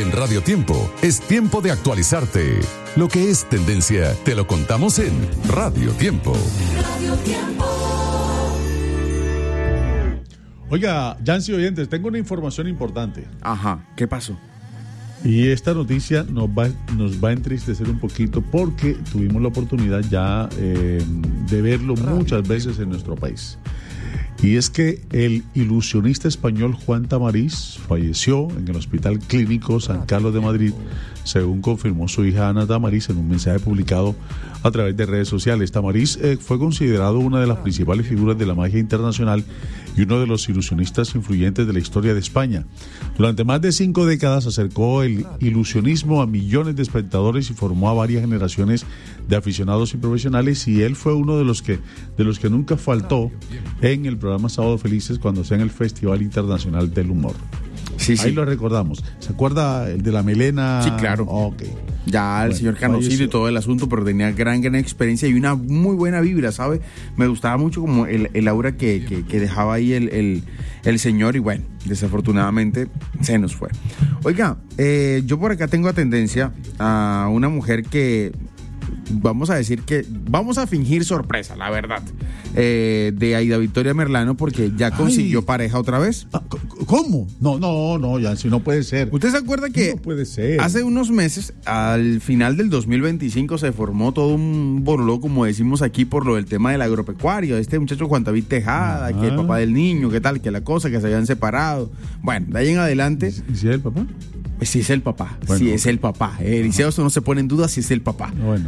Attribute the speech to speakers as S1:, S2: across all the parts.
S1: En Radio Tiempo es tiempo de actualizarte. Lo que es tendencia, te lo contamos en Radio Tiempo.
S2: Radio Tiempo.
S3: Oiga, Yancy oyentes, tengo una información importante.
S4: Ajá, ¿qué pasó?
S3: Y esta noticia nos va a entristecer un poquito porque tuvimos la oportunidad ya de verlo muchas veces en nuestro país. Y es que el ilusionista español Juan Tamariz falleció en el Hospital Clínico San Carlos de Madrid, según confirmó su hija Ana Tamariz en un mensaje publicado a través de redes sociales. Tamariz fue considerado una de las principales figuras de la magia internacional y uno de los ilusionistas influyentes de la historia de España. Durante más de 5 décadas acercó el ilusionismo a millones de espectadores y formó a varias generaciones de aficionados y profesionales, y él fue uno de los que nunca faltó en el programa Sábado Felices cuando sea en el Festival Internacional del Humor.
S4: Sí,
S3: Ahí lo recordamos. ¿Se acuerda el de la melena?
S4: Sí, claro.
S3: Ok.
S4: Ya el señor Canocillo y todo el asunto, pero tenía gran experiencia y una muy buena vibra, ¿sabe? Me gustaba mucho como el aura que dejaba ahí el señor, y bueno, desafortunadamente se nos fue. Oiga, yo por acá tengo a tendencia a una mujer que vamos a fingir sorpresa, la verdad, de Aida Victoria Merlano, porque ya consiguió pareja otra vez.
S3: ¿Cómo? No, Yancy, no puede ser.
S4: ¿Usted se acuerda que
S3: no puede ser?
S4: Hace unos meses, al final del 2025, se formó todo un bololó, como decimos aquí, por lo del tema del agropecuario, este muchacho Juan David Tejada, que el papá del niño, que tal, que la cosa, que se habían separado. Bueno, de ahí en adelante...
S3: ¿Y si es el papá?
S4: Sí, es el papá.
S3: Bueno,
S4: sí, es el papá. Eliseo, eso no se pone en duda si es el papá.
S3: Bueno.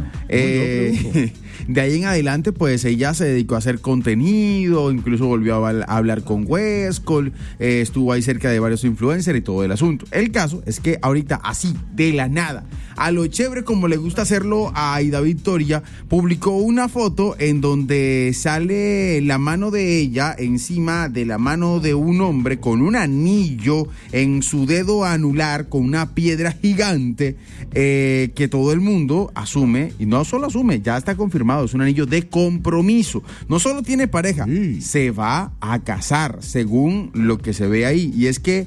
S4: De ahí en adelante, pues ella se dedicó a hacer contenido, incluso volvió a hablar con Huescol, estuvo ahí cerca de varios influencers y todo el asunto. El caso es que ahorita, así, de la nada, a lo chévere como le gusta hacerlo a Aida Victoria, publicó una foto en donde sale la mano de ella encima de la mano de un hombre con un anillo en su dedo anular, con una piedra gigante, que todo el mundo asume, y no solo asume, ya está confirmado, es un anillo de compromiso. No solo tiene pareja, se va a casar, según lo que se ve ahí. Y es que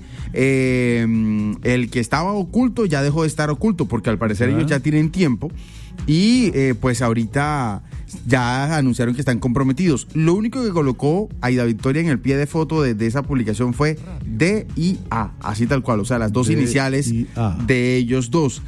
S4: el que estaba oculto ya dejó de estar oculto, porque al parecer ellos ya tienen tiempo. Y pues ahorita ya anunciaron que están comprometidos. Lo único que colocó Aida Victoria en el pie de foto de esa publicación fue D-I-A, así tal cual, o sea, las dos iniciales de ellos dos.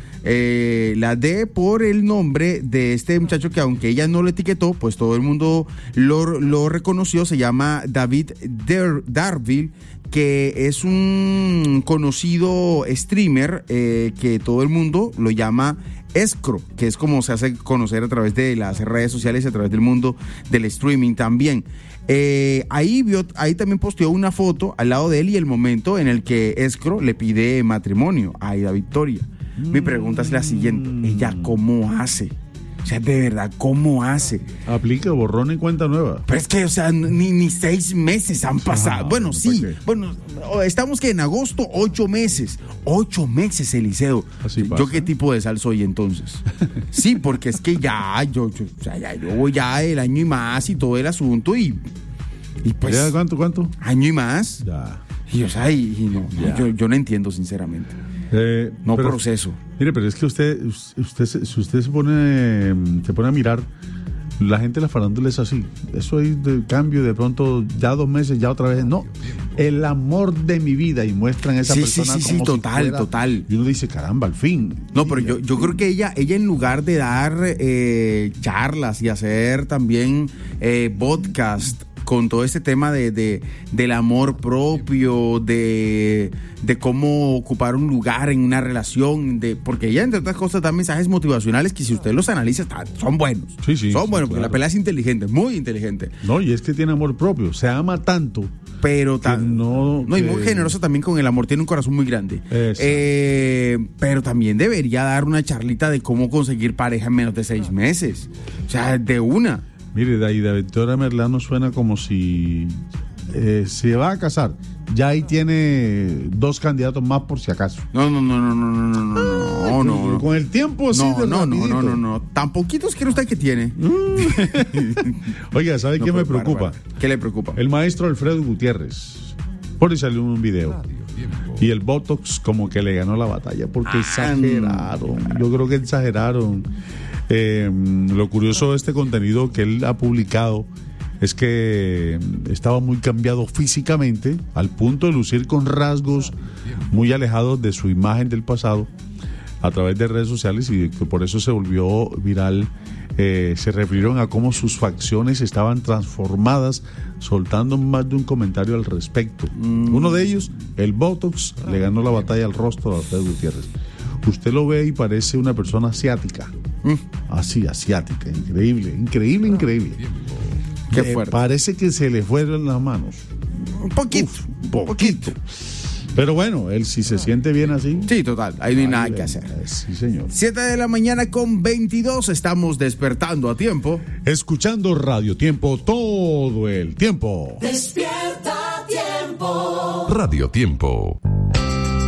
S4: La D por el nombre de este muchacho que, aunque ella no lo etiquetó, pues todo el mundo lo reconoció. Se llama David Darville, que es un conocido streamer que todo el mundo lo llama Escro, que es como se hace conocer a través de las redes sociales y a través del mundo del streaming también. Ahí también posteó una foto al lado de él y el momento en el que Escro le pide matrimonio a Aida Victoria. Mi pregunta es la siguiente: ¿ella cómo hace? O sea, de verdad, ¿cómo hace?
S3: Aplica borrón y cuenta nueva.
S4: Pero es que, o sea, ni 6 meses han pasado. Bueno, sí. Bueno, estamos que en agosto, 8 meses. 8 meses, Eliseo. ¿Yo qué tipo de sal soy entonces? Sí, porque es que yo voy ya el año y más y todo el asunto y pues...
S3: ¿Ya cuánto?
S4: Año y más.
S3: Ya.
S4: Y, o sea, yo no entiendo, sinceramente. No proceso.
S3: Mire, pero es que si usted se pone a mirar, la gente de la farándula es así. Eso ahí de cambio, de pronto, ya 2 meses, ya otra vez. No, el amor de mi vida, y muestran a esa persona como
S4: total.
S3: Y uno dice, caramba, al fin.
S4: No, pero yo creo que ella en lugar de dar charlas y hacer también podcast con todo este tema del amor propio, de cómo ocupar un lugar en una relación, porque ella, entre otras cosas, da mensajes motivacionales que, si usted los analiza, son buenos.
S3: Sí,
S4: son buenos, porque
S3: claro.
S4: la pelea es inteligente, muy inteligente.
S3: No, y es que tiene amor propio, se ama tanto.
S4: Pero y muy generosa también con el amor, tiene un corazón muy grande. Pero también debería dar una charlita de cómo conseguir pareja en menos de 6 meses. O sea, de una.
S3: Mire, Aida Victoria Merlano suena como si se va a casar. Ya ahí tiene 2 candidatos más por si acaso.
S4: No.
S3: Con el tiempo sí.
S4: No. Tan poquitos cree usted que tiene.
S3: Oiga, ¿sabe qué me preocupa?
S4: ¿Qué le preocupa?
S3: El maestro Alfredo Gutiérrez. Por ahí salió un video. y el Botox como que le ganó la batalla porque exageraron. Yo creo que exageraron. Lo curioso de este contenido que él ha publicado es que estaba muy cambiado físicamente al punto de lucir con rasgos muy alejados de su imagen del pasado a través de redes sociales, y que por eso se volvió viral. Se refirieron a cómo sus facciones estaban transformadas, soltando más de un comentario al respecto. Uno de ellos, el Botox, le ganó la batalla al rostro de Alfredo Gutiérrez. Usted lo ve y parece una persona asiática. Así, asiática. Increíble.
S4: Qué fuerte.
S3: Parece que se le fueron las manos.
S4: Un poquito.
S3: Poquito. Pero bueno, él si se siente bien así.
S4: Sí, total, ahí no hay nada que hacer.
S3: Sí, señor.
S4: 7:22 a.m, estamos despertando a tiempo.
S3: Escuchando Radio Tiempo todo el tiempo.
S2: Despierta Tiempo.
S1: Radio Tiempo.